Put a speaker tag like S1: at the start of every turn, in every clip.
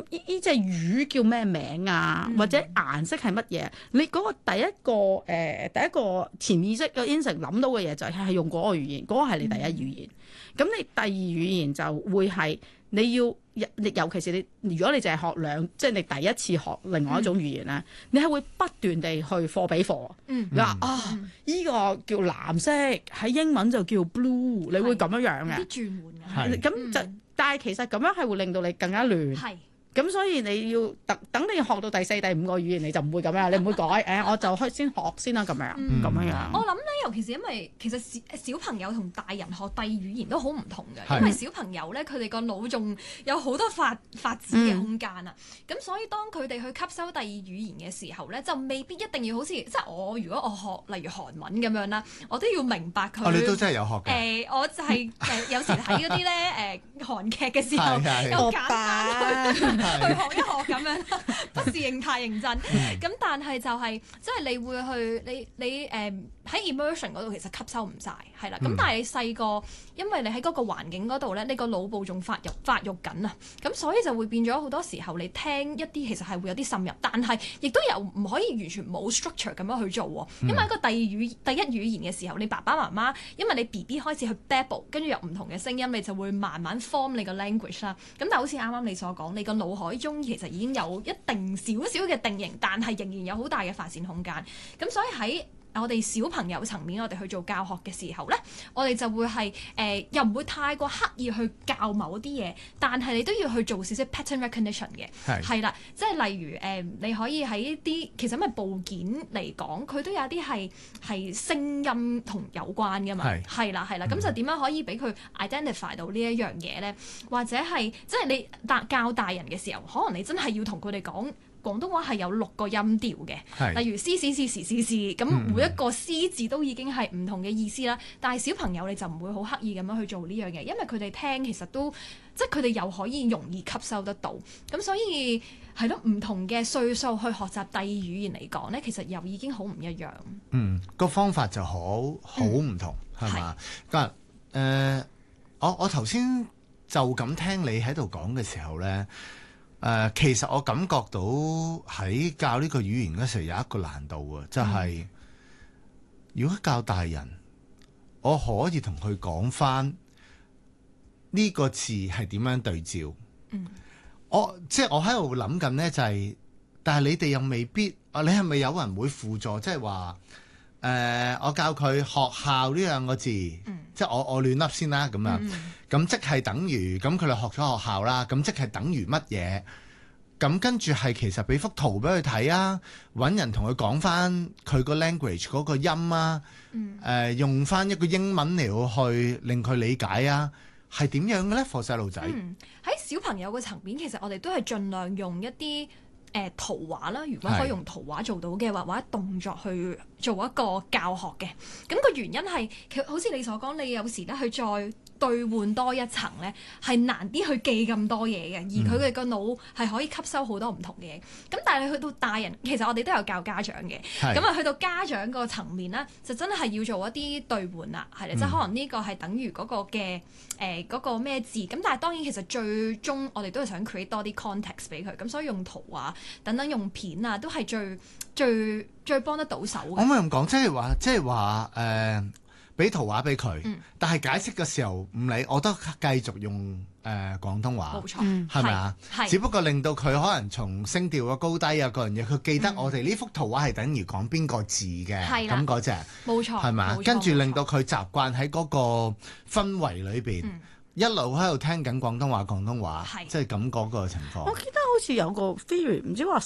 S1: 呢隻魚叫咩名啊？或者顏色係乜嘢？你嗰個第一個潛意識嘅 instinct 諗到嘅嘢就係用嗰個語言，嗰個係你第一語言。咁你第二語言就會係你要，尤其是你如果你淨係學即係你第一次學另外一種語言咧，你係會不斷地去貨比貨。你話依個叫藍色，喺英文就叫 blue， 你會咁樣嘅。
S2: 啲轉換嘅。
S1: 咁就但係其實咁樣係會令到你更加亂。咁所以你要等你學到第4、第5個語言，你就唔會咁樣，你唔會改。我就先學先啦，咁樣。
S2: 我諗咧，尤其是因為其實小朋友同大人學第二語言都好唔同嘅，因為小朋友咧佢哋個腦仲有好多發展嘅空間啊。咁所以當佢哋去吸收第二語言嘅時候咧，就未必一定要好似即係如果我學例如韓文咁樣啦，我都要明白佢。
S3: 你都真係有學嘅。
S2: 我就係有時睇嗰啲咧韓劇嘅時候，又揀翻去學一學咁樣，不是太認真。咁但係就係即係你會去你喺 immersion 嗰度其實吸收唔晒，係啦。咁但係你細個，因為你喺嗰個環境嗰度咧，你個腦部仲發育緊啊。咁所以就會變咗好多時候，你聽一啲其實係會有啲滲入，但係亦都有唔可以完全冇 structure 咁樣去做喎。因為喺個第一語言嘅時候，你爸爸媽媽因為你 BB 開始去 babble， 跟住有唔同嘅聲音，你就會慢慢 form 你個 language 啦。咁但係好似啱啱你所講，你個腦海中其實已經有一定少少嘅定型，但係仍然有好大嘅發展空間。咁所以喺我哋小朋友層面，我哋去做教學嘅時候咧，我哋就會係又唔會太過刻意去教某啲嘢，但係你都要去做少少 pattern recognition 嘅，係啦，即係例如你可以喺啲其實因為部件嚟講，佢都有啲係聲音同有關噶嘛，係啦，咁就點樣可以俾佢 identify 到呢一樣嘢咧？或者係即係你教大人嘅時候，可能你真係要同佢哋講。廣東話係有6個音調嘅，例如 C 咁每一個 C 字都已經係唔同嘅意思啦。但係小朋友你就唔會好刻意咁樣去做呢樣嘢，因為佢哋聽其實都即係佢哋又可以容易吸收得到。咁所以係咯，唔同嘅歲數去學習第二語言嚟講咧，其實又已經好唔一樣。
S3: 個方法就好唔同，係嘛？但我頭先就咁聽你喺度講嘅時候咧。其實我感覺到喺教呢個語言嗰時候有一個難度啊，就係如果教大人，我可以同佢講翻呢個字係點樣對照。我喺度諗緊呢，就係，但係你哋又未必，你係咪有人會輔助？即係話我教佢學校呢兩個字，即係我亂笠先啦咁樣。咁即係等於咁佢哋學咗學校啦，咁即係等於乜嘢？咁跟住係其實俾幅圖俾佢睇啊，揾人同佢講翻佢個 language 嗰個音啊，用翻一個英文嚟去令佢理解啊，係點樣嘅咧？課細路仔
S2: 喺小朋友嘅層面，其實我哋都係盡量用一啲圖畫啦，如果可以用圖畫做到嘅話，或者動作去做一個教學嘅。咁個原因係，好似你所講，你有時咧去再兌換多一層咧，係難啲去記咁多嘢嘅，而佢哋個腦係可以吸收好多唔同嘅嘢。咁但係你去到大人，其實我哋都有教家長嘅。咁啊，去到家長個層面咧，就真係要做一啲兌換啦，係啦，即係可能呢個係等於嗰個嘅嗰個咩字。咁但係當然其實最終我哋都係想 create 多啲 context 俾佢，咁所以用圖啊等等用片啊，都係最幫得到手嘅。
S3: 可唔可以咁講？即係話俾圖畫俾佢，但係解釋嘅時候唔理，我都繼續用廣東話，
S2: 冇錯，
S3: 係咪啊？只不過令到佢可能從聲調啊、高低啊嗰樣嘢，佢記得我哋呢幅圖畫係等於講邊個字嘅，咁嗰隻，
S2: 冇錯，
S3: 係咪啊？跟住令到佢習慣喺嗰個氛圍裏邊，一路喺度聽緊廣東話，即係咁嗰個情況。
S1: 我記得好似有個 theory， 唔知話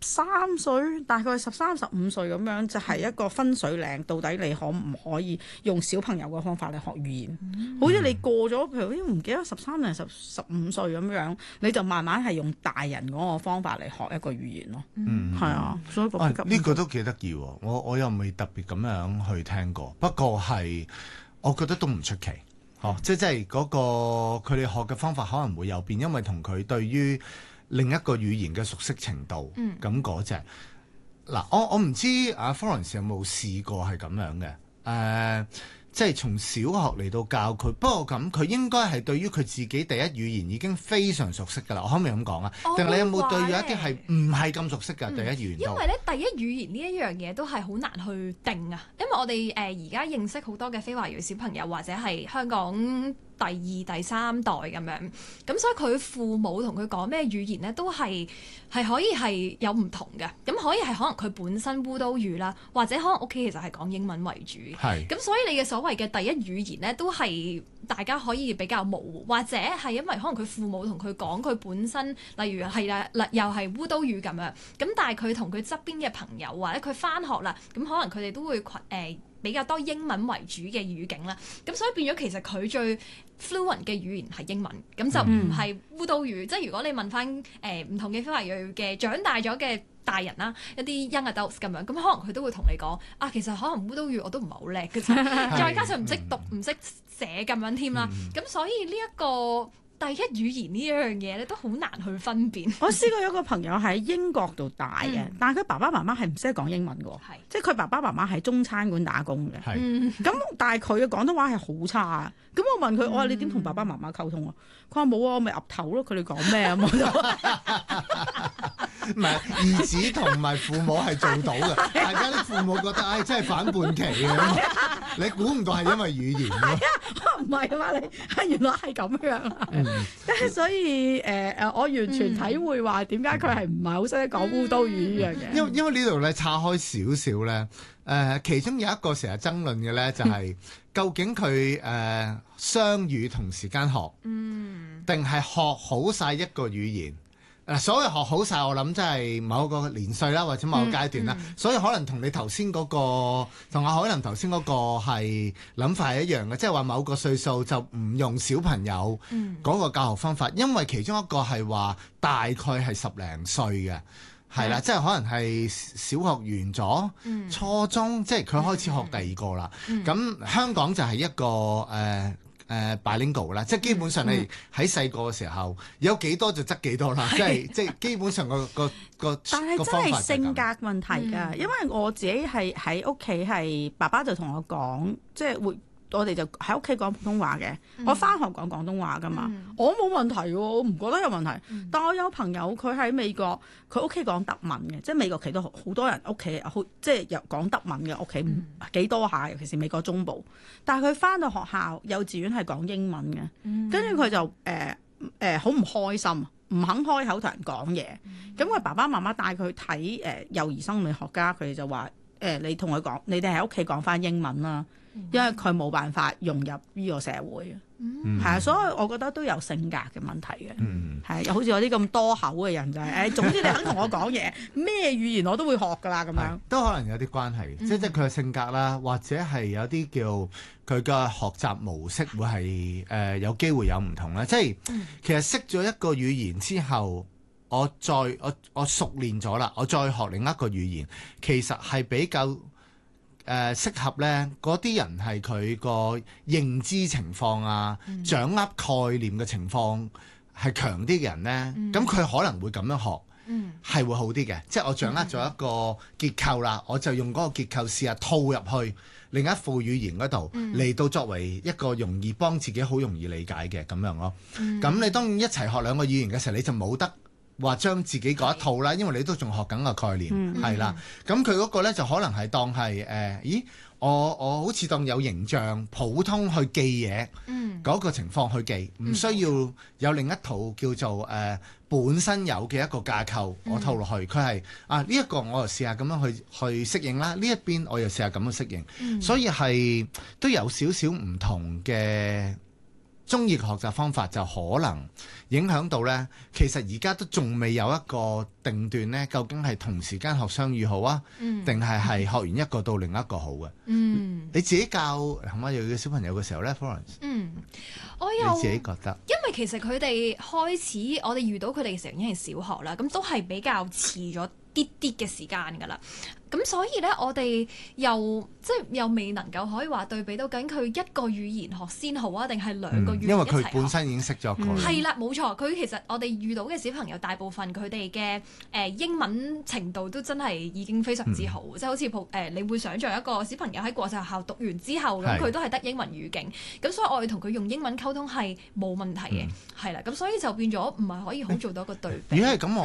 S1: 13歲，大概13、15歲咁樣，就係一個分水嶺。到底你可唔可以用小朋友嘅方法嚟學語言？好似你過咗，譬如唔記得13定15歲咁樣，你就慢慢係用大人嗰個方法嚟學一個語言咯。係啊，所以
S3: 呢個都幾得意喎。我又未特別咁樣去聽過，不過係我覺得都唔出奇。即係嗰個佢哋學嘅方法可能會有變，因為同佢對於另一個語言嘅熟悉程度，咁嗰隻嗱，我唔知阿 Florence 有冇試過係咁樣嘅， 即係從小學嚟到教佢。不過咁，佢應該係對於佢自己第一語言已經非常熟悉㗎啦。我可唔可以咁講啊？定係你有冇對於一啲係唔係咁熟悉㗎第一語言？
S2: 因為咧，第一語言呢一樣嘢都係好難去定啊。因為我哋而家認識好多嘅非華裔小朋友，或者係香港第二、第三代咁樣，咁所以佢父母同佢講咩語言咧，都係可以係有唔同嘅。咁可以係可能佢本身烏都語啦，或者可能屋企其實係講英文為主。
S3: 係。
S2: 咁所以你嘅所謂嘅第一語言咧，都係大家可以比較模糊，或者係因為可能佢父母同佢講佢本身，例如係啦，又係烏都語咁樣。咁但係佢同佢側邊嘅朋友或者佢返學啦，咁可能佢哋都會比較多英文為主嘅語境啦，咁所以變咗其實佢最 fluent 嘅語言係英文，咁就唔係烏都語。即係如果你問翻唔同嘅非華裔嘅長大咗嘅大人啦，一啲 young adults 咁樣，咁可能佢都會同你講啊，其實可能烏都語我都唔係好叻嘅啫，再加上唔識讀唔識寫咁樣添啦，咁所以呢一個第一語言呢樣嘢咧都好難去分辨。
S1: 我試過有個朋友喺英國度大嘅，但係佢爸爸媽媽係唔識講英文嘅，即係佢爸爸媽媽喺中餐館打工嘅。咁但係佢嘅廣東話係好差啊！咁我問佢，我話你點同爸爸媽媽溝通啊？佢話冇啊，我咪岌頭咯，佢哋講咩啊？
S3: 唔係兒子同埋父母係做到嘅，大家啲父母覺得唉真係反叛期嘅，你估唔到係因為語言咯。
S1: 唔係啊嘛，你原來係咁樣啊！所以我完全體會話點解佢係唔係好識得講烏都語呢樣嘢。
S3: 因為呢度咧岔開少少咧，其中有一個成日爭論嘅咧就係、究竟佢雙語同時間學，定係學好晒一個語言？所謂學好晒，我諗真係某個年歲啦，或者某個階段啦，所以可能同你頭先嗰個，同阿海林頭先嗰個係諗法係一樣嘅，即係話某個歲數就唔用小朋友嗰個教學方法，因為其中一個係話大概係10零歲嘅，係啦，即係可能係小學完咗，初中即係佢開始學第二個啦。咁香港就係一個bilingual 啦，即係基本上你喺細個嘅時候有幾多就執幾多啦，即係基本上個
S1: 但係真係性格問題㗎，因為我自己係喺屋企係爸爸就同我講，即係會。我哋就喺屋企講普通話嘅，我返學講廣東話㗎嘛，我冇問題喎，我唔覺得有問題。但我有朋友佢喺美國，佢屋企講德文嘅，即係美國其實都好多人屋企即係有講德文嘅屋企幾多下，尤其是美國中部。但係佢返到學校幼稚園係講英文嘅，跟住佢就好唔開心，唔肯開口同人講嘢。咁佢爸爸媽媽帶佢去睇幼兒生理學家，佢哋就話你同佢講，你哋喺屋企講返英文啦。因為佢冇辦法融入呢個社會，係啊，所以我覺得都有性格嘅問題嘅，係好似有啲咁多口嘅人就係，總之你肯同我講嘢，咩語言我都會學㗎啦，咁樣
S3: 都可能有啲關係，即係佢嘅性格啦，或者係有啲叫佢嘅學習模式會係有機會有唔同啦，即係其實識咗一個語言之後，我熟練咗啦，我再學另一個語言，其實係比較適合咧嗰啲人係佢個認知情況啊，掌握概念嘅情況係強啲嘅人咧，咁佢可能會咁樣學，係會好啲嘅。即係我掌握咗一個結構啦，我就用嗰個結構試下套入去另一副語言嗰度嚟到作為一個容易幫自己好容易理解嘅咁樣咯。咁你當然一齊學兩個語言嘅時候，你就冇得話將自己嗰一套啦，因為你都仲學緊個概念，係啦。咁佢嗰個咧就可能係當係咦，我好似當有形象普通去記嘢嗰個情況去記，唔需要有另一套叫做本身有嘅一個架構我套落去。佢係呢一個我又試下咁樣去適應啦，呢一邊我又試下咁樣適應，所以係都有少少唔同嘅中意嘅學習方法，就可能影響到呢。其實而家都仲未有一個定斷呢，究竟係同時間學雙語好啊，定係學完一個到另一個好嘅？你自己教係咪有嘅小朋友嘅時候呢 Florence？
S2: 我有
S3: 你自己覺得，
S2: 因為其實佢哋開始我哋遇到佢哋嘅時候已經係小學啦，咁都係比較遲咗啲啲嘅時間㗎啦。咁所以咧，我哋又未能夠可以話對比到究竟佢一個語言學先好啊，定係兩個語言一齊學？
S3: 因為佢本身已經識咗佢。
S2: 係啦，冇錯。佢其實我哋遇到嘅小朋友大部分佢哋嘅英文程度都真係已經非常之好，即係好似你會想像一個小朋友喺國際學校讀完之後，咁佢都係得英文語境，咁所以我哋同佢用英文溝通係冇問題嘅，係啦。咁所以就變咗唔係可以好做到一個對比。
S3: 如果係咁，